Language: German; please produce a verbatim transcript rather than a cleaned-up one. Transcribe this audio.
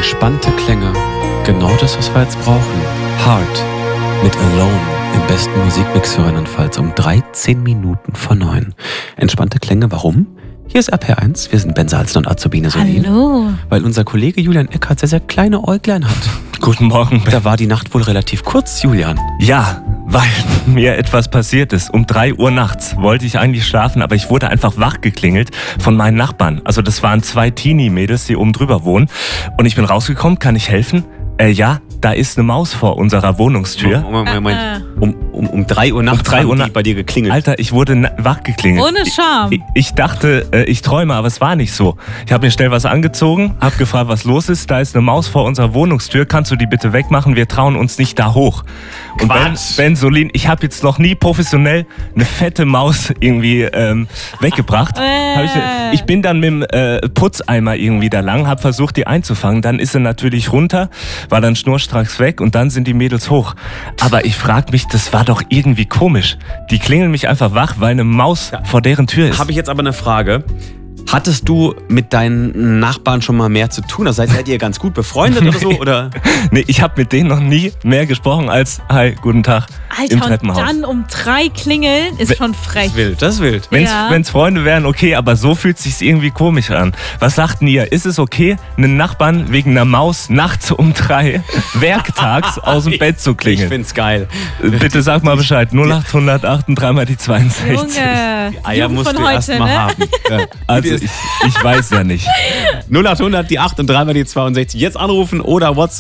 Entspannte Klänge. Genau das, was wir jetzt brauchen. Heart mit Alone im besten Musikmix für Rheinland-Pfalz um dreizehn Minuten vor neun. Entspannte Klänge, warum? Hier ist R P R eins, wir sind Ben Salzen und Azubine Solin. Hallo. Weil unser Kollege Julian Eckhardt sehr, sehr kleine Äuglein hat. Guten Morgen, Ben. Da war die Nacht wohl relativ kurz, Julian. Ja, weil mir etwas passiert ist. Um drei Uhr nachts wollte ich eigentlich schlafen, aber ich wurde einfach wach geklingelt von meinen Nachbarn. Also das waren zwei Teenie-Mädels, die oben drüber wohnen. Und ich bin rausgekommen, kann ich helfen? Äh, ja, da ist eine Maus vor unserer Wohnungstür. Moment, Moment. Um, um, um drei Uhr nachts um drei Uhr haben die bei dir geklingelt. Alter, ich wurde na- wach geklingelt. Ohne Scham. Ich, ich dachte, äh, ich träume, aber es war nicht so. Ich habe mir schnell was angezogen, habe gefragt, was los ist. Da ist eine Maus vor unserer Wohnungstür. Kannst du die bitte wegmachen? Wir trauen uns nicht da hoch. Und Ben, Ben Solin, ich habe jetzt noch nie professionell eine fette Maus irgendwie ähm, weggebracht. Äh. Hab ich, ich bin dann mit dem äh, Putzeimer irgendwie da lang, habe versucht, die einzufangen. Dann ist sie natürlich runter, war dann schnurstracks weg und dann sind die Mädels hoch. Aber ich frage mich, das war doch irgendwie komisch. Die klingeln mich einfach wach, weil eine Maus ja. vor deren Tür ist. Habe ich jetzt aber eine Frage. Hattest du mit deinen Nachbarn schon mal mehr zu tun? Also seid, seid ihr ganz gut befreundet oder so? Oder? Nee, ich habe mit denen noch nie mehr gesprochen als Hi, guten Tag Alter, im Treppenhaus. Und dann um drei klingeln ist schon frech. Das ist wild, das ist wild. Wenn's, ja. wenn's Freunde wären, okay, aber so fühlt es sich irgendwie komisch an. Was sagt ihr? Ist es okay, einen Nachbarn wegen einer Maus nachts um drei werktags aus dem Bett zu klingeln? Ich find's geil. Bitte sag mal Bescheid. null acht null acht und dreimal die zweiundsechzig. Junge, Die Eier Jugend musst von du heute, erst mal ne? haben. Ja. Also ich, ich weiß ja nicht. null acht hundert die acht und dreimal die zweiundsechzig. Jetzt anrufen oder WhatsApp.